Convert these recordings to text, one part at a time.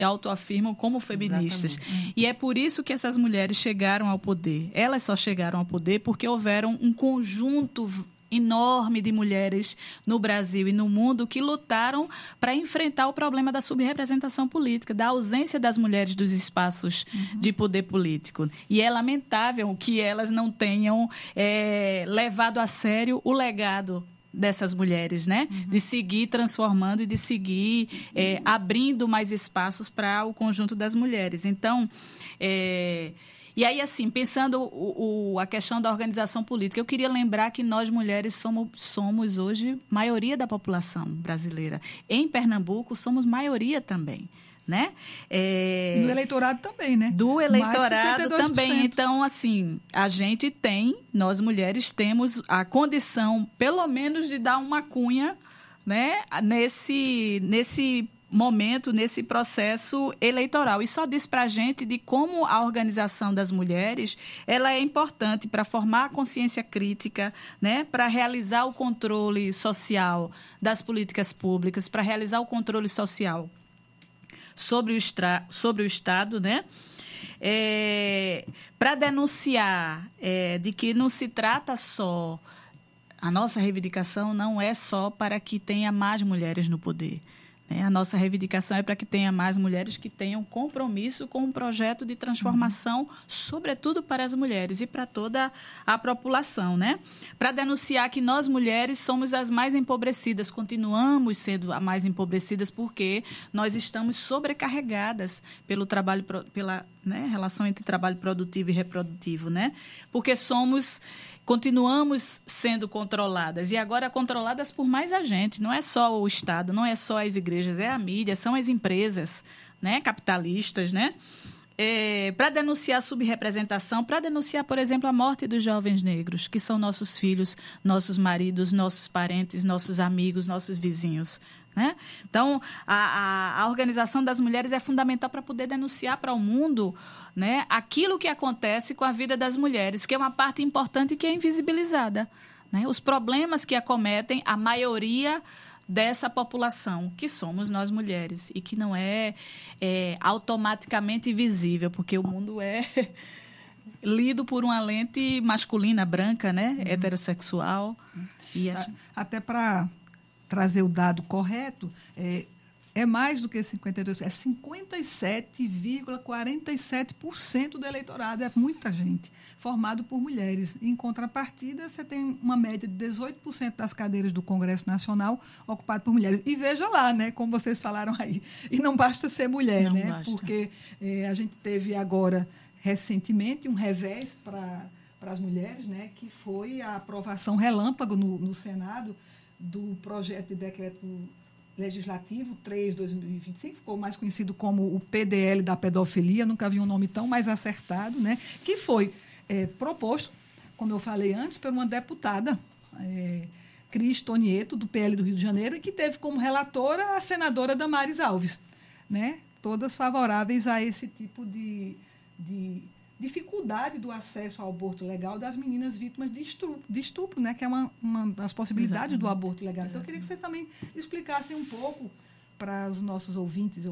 autoafirmam como feministas. Exatamente. E é por isso que essas mulheres chegaram ao poder. Elas só chegaram ao poder porque houveram um conjunto enorme de mulheres no Brasil e no mundo que lutaram para enfrentar o problema da subrepresentação política, da ausência das mulheres dos espaços de poder político. E é lamentável que elas não tenham levado a sério o legado dessas mulheres, né? De seguir transformando e de seguir abrindo mais espaços para o conjunto das mulheres. Então, e aí, assim, pensando a questão da organização política, eu queria lembrar que nós, mulheres, somos hoje maioria da população brasileira. Em Pernambuco, somos maioria também, né? E no eleitorado também, né? Do eleitorado também. Então, assim, nós mulheres temos a condição, pelo menos, de dar uma cunha, né, nesse momento, nesse processo eleitoral. E só diz para a gente de como a organização das mulheres ela é importante para formar a consciência crítica, né, para realizar o controle social das políticas públicas, para realizar o controle social sobre o Estado, né? Para denunciar de que não se trata só... A nossa reivindicação não é só para que tenha mais mulheres no poder. A nossa reivindicação é para que tenha mais mulheres que tenham compromisso com um projeto de transformação, sobretudo para as mulheres e para toda a população, né? Para denunciar que nós, mulheres, somos as mais empobrecidas, continuamos sendo as mais empobrecidas porque nós estamos sobrecarregadas pelo trabalho, pela relação entre trabalho produtivo e reprodutivo, né? Porque continuamos sendo controladas, e agora controladas por mais agentes. Não é só o Estado, não é só as igrejas, é a mídia, são as empresas, né, capitalistas, né? Para denunciar a subrepresentação, para denunciar, por exemplo, a morte dos jovens negros, que são nossos filhos, nossos maridos, nossos parentes, nossos amigos, nossos vizinhos, né? Então, a organização das mulheres é fundamental para poder denunciar para o mundo, né, aquilo que acontece com a vida das mulheres, que é uma parte importante que é invisibilizada, né? Os problemas que acometem a maioria dessa população, que somos nós mulheres, e que não é automaticamente visível, porque o mundo é lido por uma lente masculina, branca, né, heterossexual. E até para trazer o dado correto, é mais do que 52%, é 57,47% do eleitorado, é muita gente, formado por mulheres. Em contrapartida, você tem uma média de 18% das cadeiras do Congresso Nacional ocupadas por mulheres. E veja lá, né, como vocês falaram aí, e não basta ser mulher, não né? Basta. Porque a gente teve agora, recentemente, um revés para as mulheres, né, que foi a aprovação relâmpago no Senado do projeto de decreto legislativo 3/2025, ficou mais conhecido como o PDL da pedofilia, nunca vi um nome tão mais acertado, né? Que foi proposto, como eu falei antes, por uma deputada, Cris Tonieto, do PL do Rio de Janeiro, e que teve como relatora a senadora Damares Alves, né? Todas favoráveis a esse tipo de dificuldade do acesso ao aborto legal das meninas vítimas de estupro, né? Que é uma das possibilidades do aborto legal. Então, eu queria que você também explicasse um pouco para os nossos ouvintes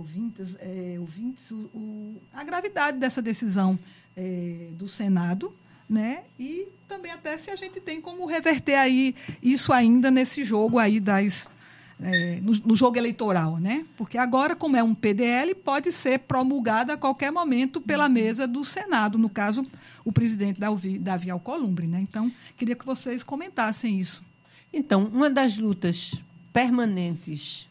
a gravidade dessa decisão do Senado, né? E também até se a gente tem como reverter aí isso ainda nesse jogo aí no jogo eleitoral, né? Porque agora, como é um PDL, pode ser promulgado a qualquer momento pela mesa do Senado, no caso, o presidente Davi Alcolumbre, né? Então, queria que vocês comentassem isso. Então, uma das lutas permanentes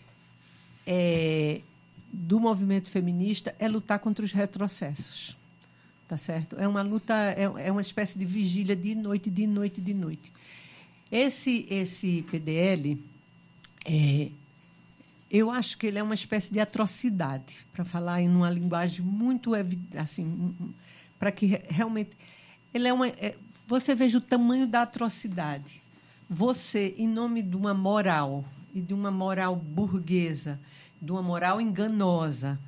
do movimento feminista é lutar contra os retrocessos, tá certo? É uma luta, é uma espécie de vigília de noite, de noite, de noite. Esse PDL... eu acho que ele é uma espécie de atrocidade, para falar em uma linguagem muito assim, para que realmente ele você veja o tamanho da atrocidade. Você, em nome de uma moral e de uma moral burguesa, de uma moral enganosa,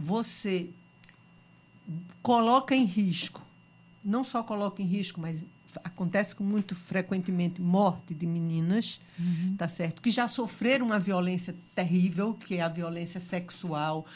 você coloca em risco, não só coloca em risco, mas acontece com muito frequentemente morte de meninas, tá certo? Que já sofreram uma violência terrível, que é a violência sexual,